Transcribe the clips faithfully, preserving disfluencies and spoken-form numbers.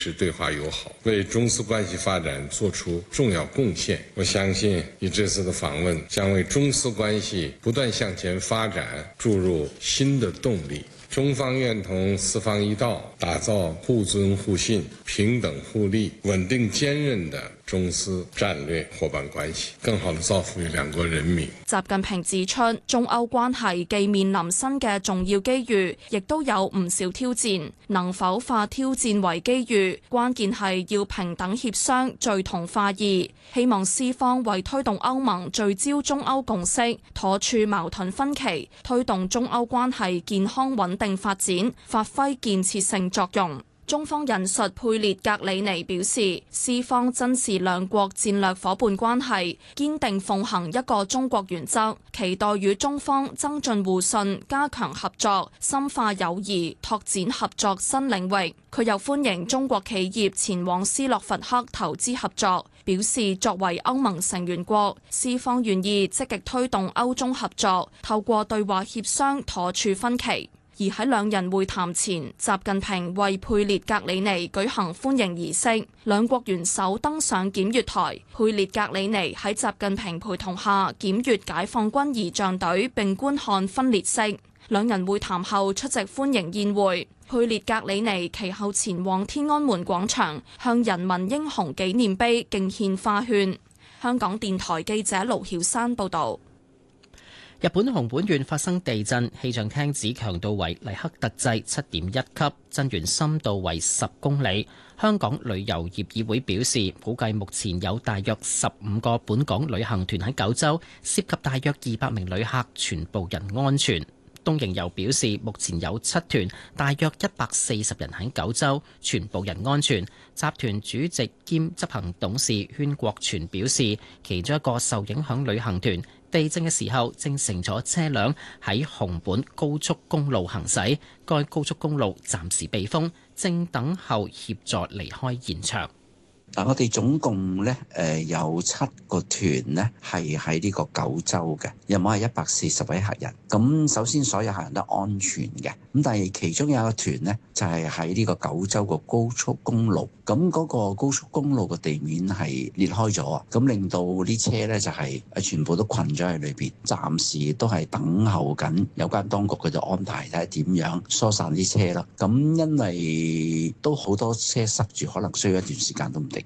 是對華友好，為中斯關係發展作出重要貢獻。我相信你這次的訪問將為中斯關係不斷向前發展注入新的動力。中方願同斯方一道，打造互尊互信、平等互利、穩定堅韌的中斯戰略夥伴關係，更好地造福於兩國人民。 習近平指出，中歐關係既面臨新嘅重要機遇，亦都有唔少挑戰。能否化挑戰為機遇，關鍵係要平等協商、聚同化異。希望斯方為推動歐盟聚焦中歐共識，妥處矛盾分歧，推動中歐關係健康穩定發展，發揮建設性作用。中方引述佩列格里尼表示，斯方珍視兩國戰略夥伴關係，堅定奉行一個中國原則，期待與中方增進互信，加強合作，深化友誼，拓展合作新領域。佢又歡迎中國企業前往斯洛伐克投資合作，表示作為歐盟成員國，斯方願意積極推動歐中合作，透過對話協商妥處分歧。而喺兩人會談前，習近平為佩列格里尼舉行歡迎儀式，兩國元首登上檢閱台。佩列格里尼喺習近平陪同下檢閱解放軍儀仗隊並觀看分列式。兩人會談後出席歡迎宴會。佩列格里尼其後前往天安門廣場，向人民英雄紀念碑敬獻花圈。香港電台記者盧曉山報導。 日本熊本縣發生地震，氣象廳指強度為黎克特制七點一級，震源深度為十公里。香港旅遊業議會表示，估計目前有大約十五個本港旅行團喺九州，涉及大約二百名旅客，全部人安全。東瀛遊表示，目前有七團，大約一百四十人喺九州，全部人安全。集團主席兼執行董事禤國全表示，其中一個受影響旅行團地震嘅時候正乘坐車輛喺熊本高速公路行駛，該高速公路暫時被封，正等候協助離開現場。 嗱，我哋總共咧，誒有七個團咧係喺呢個九州嘅，有冇係一百四十位客人。咁首先所有客人都安全嘅，咁但係其中有一個團咧就係喺呢個九州個高速公路，咁嗰個高速公路個地面係裂開咗啊，咁令到啲車咧就係誒全部都困咗喺裏邊，暫時都係等候緊有關當局佢就安排睇下點樣疏散啲車咯。咁因為都好多車塞住，可能需要一段時間都唔定。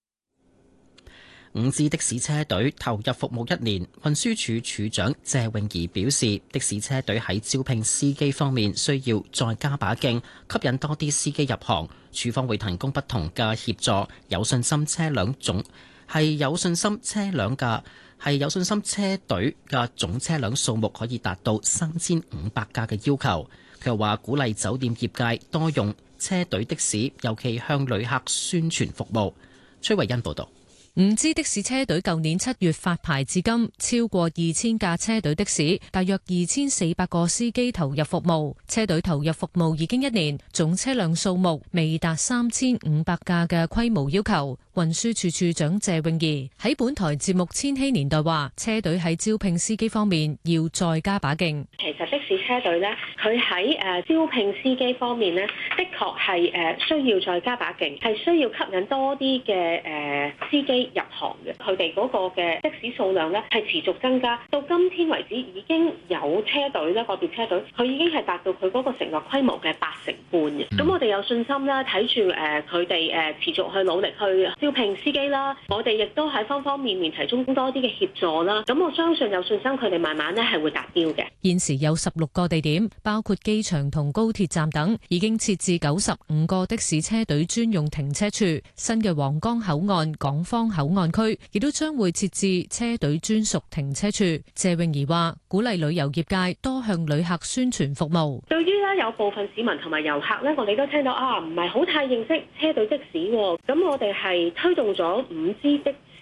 五支的士車隊投入服務一年，運輸署署長謝永儀表示，的士車隊喺招聘司機方面需要再加把勁，吸引多啲司機入行。署方會提供不同嘅協助，有信心車輛總係有信心車輛嘅係有信心車隊嘅總車輛數目可以達到三千五百架嘅要求。佢又話鼓勵酒店業界多用車隊的士，尤其向旅客宣傳服務。崔慧欣報導。 五支的士車隊舊年七月發牌至今，超過二千架車隊的士，大約二千四百個司機投入服務。車隊投入服務已經一年，總車輛數目未達三千五百架嘅規模要求。運輸署署長謝永儀喺本台節目《千禧年代》話，車隊喺招聘司機方面要再加把勁。 其實的士車隊呢，佢喺誒招聘司機方面呢，的確係誒需要再加把勁，係需要吸引多啲嘅誒司機入行嘅。佢哋嗰個嘅的士數量呢，係持續增加，到今天為止已經有車隊呢，個別車隊佢已經係達到佢嗰個承諾規模嘅八成半嘅。咁、嗯、我哋有信心啦，睇住誒佢哋誒持續去努力去招聘司機啦，我哋亦都喺方方面面提供多啲嘅協助啦。咁我相信有信心佢哋慢慢咧係會達標嘅。 現時有十六個地點，包括機場同高鐵站等，已經設置九十五個的士車隊專用停車處。新嘅皇崗口岸港方口岸區亦都將會設置車隊專屬停車處。謝永儀話：鼓勵旅遊業界多向旅客宣傳服務。 對於咧有部分市民同埋遊客咧，我哋都聽到啊，唔係好太認識車隊的士喎。咁我哋係推動咗五支的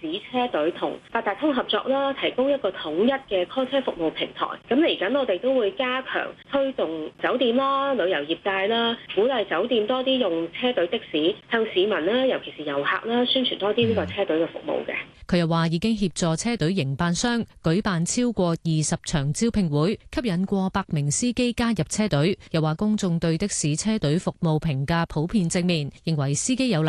士車隊同八達通合作啦，提供一個統一嘅 call 車服務平台。咁嚟緊我哋都會加強推動酒店啦、旅遊業界啦，鼓勵酒店多啲用車隊的士，向市民啦，尤其是遊客啦，宣傳多啲呢個車隊嘅服務嘅。 佢又話已經協助車隊營辦商舉辦超過二十場招聘會，吸引過百名司機加入車隊。又話公眾對的士車隊服務評價普遍正面，認為司機有